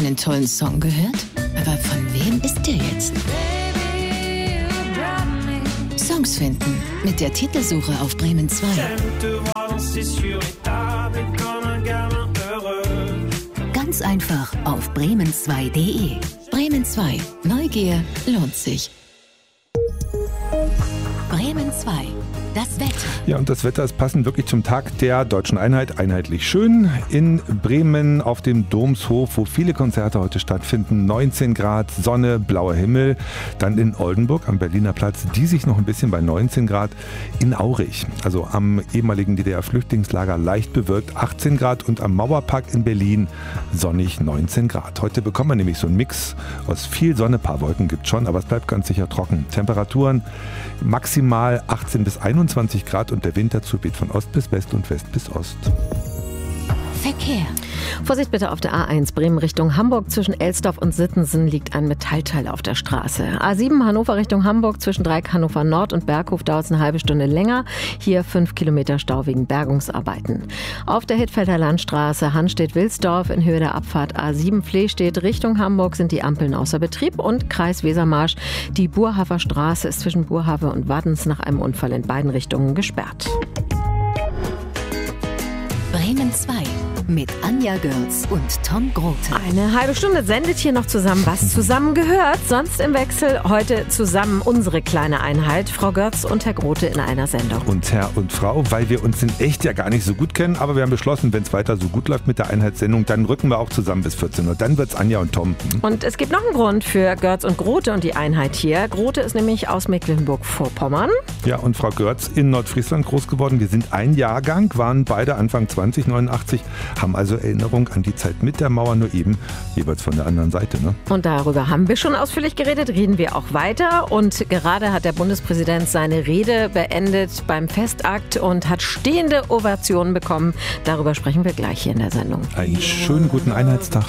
einen tollen Song gehört? Aber von wem ist der jetzt? Songs finden mit der Titelsuche auf Bremen 2. Ganz einfach auf bremen2.de. Bremen 2. Neugier lohnt sich. Bremen 2. Das Wetter. Ja, und das Wetter ist passend wirklich zum Tag der Deutschen Einheit. Einheitlich schön in Bremen auf dem Domshof, wo viele Konzerte heute stattfinden. 19 Grad, Sonne, blauer Himmel. Dann in Oldenburg am Berliner Platz, die sich noch ein bisschen bei 19 Grad. In Aurich, also am ehemaligen DDR-Flüchtlingslager, leicht bewölkt 18 Grad. Und am Mauerpark in Berlin sonnig 19 Grad. Heute bekommen wir nämlich so einen Mix aus viel Sonne, paar Wolken gibt es schon, aber es bleibt ganz sicher trocken. Temperaturen maximal 18 bis 21 Grad und der Wind dazu weht von Ost bis West und West bis Ost. Verkehr. Vorsicht bitte auf der A1 Bremen Richtung Hamburg. Zwischen Elsdorf und Sittensen liegt ein Metallteil auf der Straße. A7 Hannover Richtung Hamburg. Zwischen Dreieck Hannover Nord und Berghof dauert es eine halbe Stunde länger. Hier 5 Kilometer Stau wegen Bergungsarbeiten. Auf der Hittfelder Landstraße Hannstedt-Wilsdorf in Höhe der Abfahrt A7 Flehstedt Richtung Hamburg sind die Ampeln außer Betrieb. Und Kreis Wesermarsch. Die Burhaver Straße ist zwischen Burhave und Waddens nach einem Unfall in beiden Richtungen gesperrt. Bremen 2 mit Anja Görz und Tom Grote. Eine halbe Stunde sendet hier noch zusammen, was zusammen gehört. Sonst im Wechsel heute zusammen unsere kleine Einheit. Frau Görz und Herr Grote in einer Sendung. Und Herr und Frau, weil wir uns in echt ja gar nicht so gut kennen, aber wir haben beschlossen, wenn es weiter so gut läuft mit der Einheitssendung, dann rücken wir auch zusammen bis 14 Uhr. Dann wird's Anja und Tom. Und es gibt noch einen Grund für Görz und Grote und die Einheit hier. Grote ist nämlich aus Mecklenburg-Vorpommern. Ja, und Frau Görz in Nordfriesland groß geworden. Wir sind ein Jahrgang, waren beide Anfang 20, 89, haben also Erinnerung an die Zeit mit der Mauer, nur eben jeweils von der anderen Seite. Ne? Und darüber haben wir schon ausführlich geredet, reden wir auch weiter. Und gerade hat der Bundespräsident seine Rede beendet beim Festakt und hat stehende Ovationen bekommen. Darüber sprechen wir gleich hier in der Sendung. Einen schönen guten Einheitstag.